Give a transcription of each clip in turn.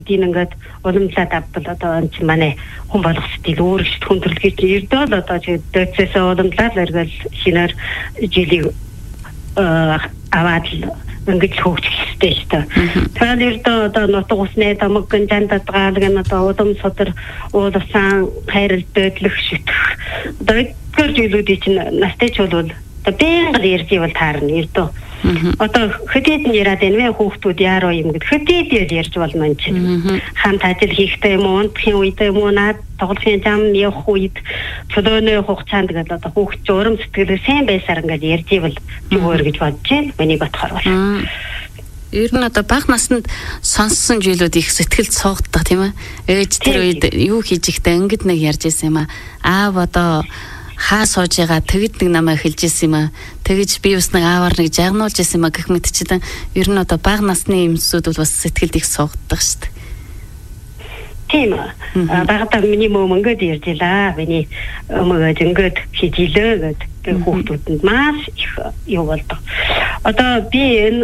ингээд уламжлаад авбал одоо энэ чинь манай хүн болох стил өөр их хүндрэлгийч ердөө л одоо дэцээс уламжлаад эргэл шинээр жилиг аваад ингээд хөгжих хэрэгтэй шүү дээ. Тэгэхээр ердөө одоо нутаг усны дамаг гэнжандадгаал гэн одоо удам содөр уулсан хайрал дөдлөх шүтэх одоо эдгээр зүйлүүдийг чинь настай ч бол одоо байнга ярьж ивэл таарна ердөө. Одоо хөдөөд нь яриад энэ хүүхдүүд яаруу юм гэд хөдөөд ярьж болно энэ чинь. Хамт ажил хийхдээ юм уу, унтахын үед юм уу, наад тоглохын зам явах үед чөлөөнөө хугацаанд гэдэг одоо хүүхд ч урам сэтгэлээ сайн байсаар ингээд ярьж ивэл зүгээр гэж бодож байна. Миний бодохоор бол. Ер нь одоо бага наснд сонссон зүйлүүд их сэтгэлд суугддаг тийм ээ. Ээж тэр үед юу хийж ихтэй ингээд нэг ярьж байсан юм аа. Аав одоо хаа сууж байгаа тэгэд нэг намайг хэлж ирсэн юм аа. Тэгэж би бас нэг аавар нэг жагнуулж ирсэн юм аа гэх мэтчилэн ер нь одоо бага насны эмсүүд бол бас сэтгэлд их суугддаг шүү дээ. Тийм ээ. Багтаа миний мөн ингээд ярьж илаа. Миний өмгөө ингээд хийж илээ гэдэг хүүхдүүдэнд маш их юу болдог. Одоо би энэ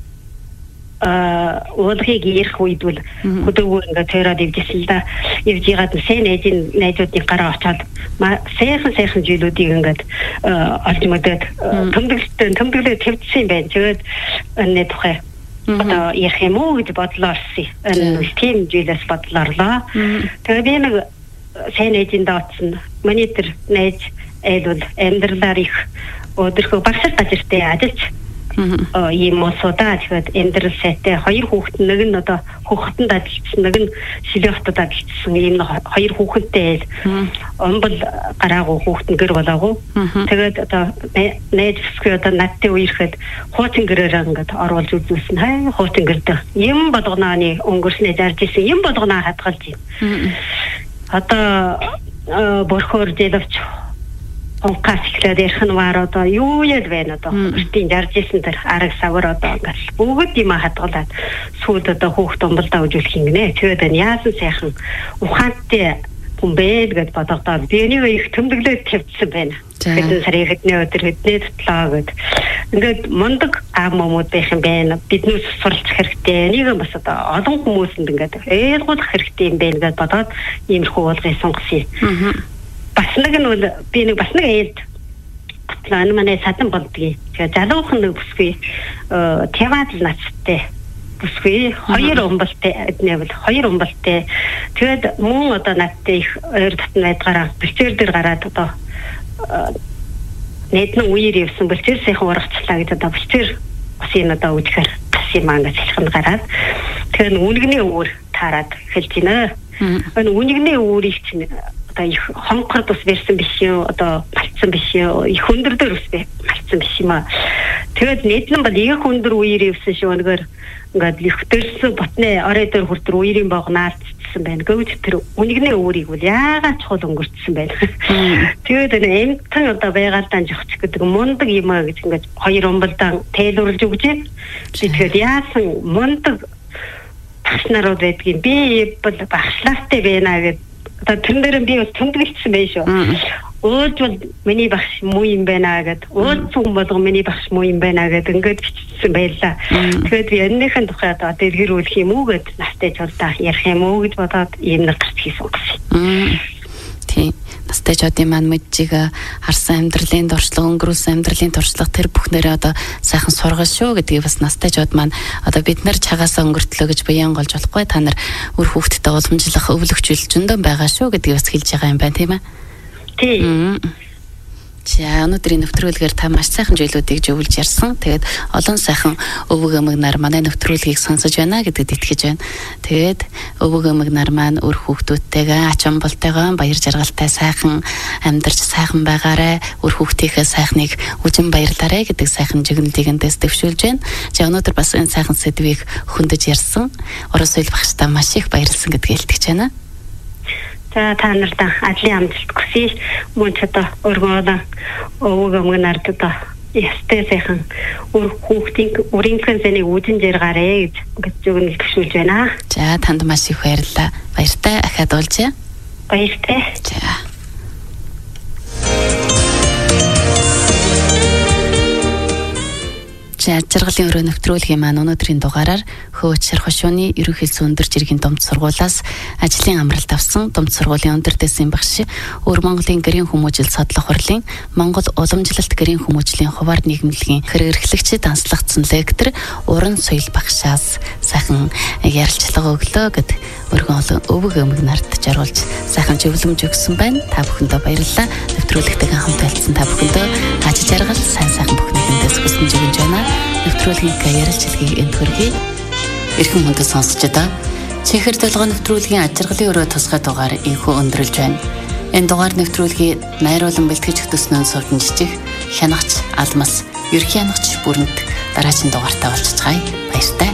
уулхийг ярих үед бол хөдөөгөө ингээд цайраад ивжсэн л да. Ивж ягаад сайн найзуудын гараа очоод сайхан зүйлүүдийг ингээд олж мэдээд төмдөглөө тавьчихсан юм байна. Тэгээд энэ тухай одоо ярих юм уу гэж бодлоо орсон. Энэ тийм зүйлээс бодлоорлоо. Тэгээд би нэг сайн найзын дооцсон. Миний тэр найз айлвал амьдралаар их өдөрхөө багшаар газартай ажиллаж ийм мосуудаа тэгээд амьдрал сайтай хоёр хүүхэд нэг нь одоо хүүхэдэнд ажилласан нэг нь Шилэхтад ажилласан ийм хоёр хүүхэдтэй омбол гараагүй хүүхэд нь гэр болоогүй тэгээд одоо найз өсгөө одоо надтай үерхэд хуучин гэрээр ингээд оруулж үзүүлсэн хай хуучин гэрдээ юм болгоноаны өнгөрснөө зарж исэн юм болгоноо хадгалж юм одоо борхоор зэлвч онкас ихлээд ярих нь вар одоо юу яд байна одоо өөртөө заржсэн тэр арга савар одоо ингээд бүгд юм хадгалаад сүйд одоо хүүхд умбалдаа үжүүлэх юм гинэ. Тэгээд энэ яасан сайхан ухаантай хүн бэ гэж бодогдоод би энийг их төмдөглөөд тавьчихсан байна. Хэдэн сарын хэдний өдөр хэдний тутлаа гэд ингээд мундаг аав момууд байх юм байна. Биднээс суралцах хэрэгтэй. Энийг бас одоо олон хүмүүсэнд ингээд ээлгуулах хэрэгтэй юм байна гэж бодоод иймэрхүү уулгыг сонгосон. Бас нэг нь би нэг бас нэг ээлд план манай садан болдгийг. Тэгээд залуухан нэг бүсгүй Тэвад нацтай бүсгүй хоёр умбалтай эднэвэл хоёр умбалтай. Тэгээд мөн одоо надтай их ойр татна байдгаараа бэлчээр дээр гараад одоо нэдэн үеэр явсан бэлчээр сайхан урагчлаа гэж одоо бэлчээр бас энэ одоо үжихэр бас юм ангаж хэлхэн гараад тэгээд үнэгний өөр таарад хэлж байна. Энэ үнэгний өөрийг чинь их хонхор тус барьсан биш юу одоо балцсан биш юу их өндөр дээр ус балцсан биш юм аа. Тэгээд нийтлэн бол их өндөр үеэр явсан шүү нэгээр ингээд лифтэрсэн ботны орой дээр хүртэр үерийн богнаар цэцсэн байна. Гэвч тэр үнэгний өөрийг бол яагаад чухал өнгөрцсөн байна. Тэгээд энэ эмтэн одоо байгаалдаан жогч гэдэг мундаг юм аа гэж ингээд хоёр умбалдаан тайлбарлаж өгч байна. Би тэгээд яасан мундаг багшнарууд байдгийг би бол багшлаатай байна гэдэг одоо тэр би бас тэмдэглэсэн байх шүү. Өөд бол миний багш муу юм байна гэд өөд хүн болго миний багш муу юм байна гэд ингээд бичсэн байлаа. Тэгээд би энэхэн тухай одоо дэлгэрүүлэх юм уу гэд настай чулдаа ярих юм уу гэж бодоод ийм нэг гарч хийсэн гэсэн. Тийм. Настай чодын маань мэджиг харсан амьдралын дуршлаг өнгөрүүлсэн амьдралын туршлага тэр бүхнээрээ одоо сайхан сургал шүү гэдгийг бас настай чод маань одоо бид нар чагаасаа өнгөртлөө гэж буянголж болохгүй та нар үр хүүхдэд уламжлах өвлөгчүүлж зөндөн байгаа шүү гэдгийг бас хэлж байгаа юм байна тийм ээ. Тийм. За өнөөдрийн нэвтрүүлгээр та маш сайхан зүйлүүдийг зөвлөж ярьсан. Тэгээд олон сайхан өвөг эмэгнэр манай нэвтрүүлгийг сонсож байна гэдэгт итгэж байна. Тэгээд өвөг эмэгнэр маань өр хүүхдүүдтэйгээ ач холбогдолтойгоо баяр жаргалтай сайхан амьдарч сайхан байгаарай. Өр хүүхдийнхээ сайхныг үжин баярлаарай гэдэг сайхан жигнэлтийг эндээс дэвшүүлж байна. За өнөөдөр бас энэ сайхан сэдвийг хөндөж ярьсан. Орос хэл багштай маш их баярлсан гэдгийг итгэж байна. Та нартай ажлын амжилт хүсье. Мөн ч одоо өргөөлөн өвөг эмэгнэрд одоо ястай сайхан өр хүүхдийн өрийнхөө зэнийг үжин жаргаарэ гэж зөвгөн хэлчихүүлж байна. За танд маш их баярлалаа. Баяртай ахаад уулзъя. Баяртай. За. сонсогчийн ажиргалын өрөө нэвтрүүлгийн маань өнөөдрийн дугаараар Хөөч Шархошууны ерөнхий зүүн жиргийн Думд сургуулиас ажлын амралт авсан Думд сургуулийн өндөр дэсийн багш Өр Монголын гэрийн хүмүүжил судлах хурлын Монгол уламжлалт гэрийн хүмүүжлийн хуваар нийгэмлэгийн хэрэглэгчид данслагдсан лектор Уран Соёл багшаас сайхан ярилцлага өглөө гэд өргөн өвөг өмг нарт жаргуулж сайхан зөвлөмж өгсөн байна. Та бүхэндээ баярлалаа. Нэвтрүүлэгтэйгээ хамт байлцсан та бүхэндээ хаж жаргал сайн бүхнийхэндээс хүсэж өгч байна. Нэвтрүүлгийн ярилцлагыг энд хүргэе. Эрхэм хүндэт сонсогчдоо чихэр толгой нэвтрүүлгийн ажиргалын өрөө тусгай дугаар инхүү өндөрлж байна. Энэ дугаар нэвтрүүлгийг найруулан бэлтгэж өгсөн сувдан жижиг хянагч Алмас ерхий хянагч бүрэнт дараагийн дугаартаа олцгаая. Баяртай.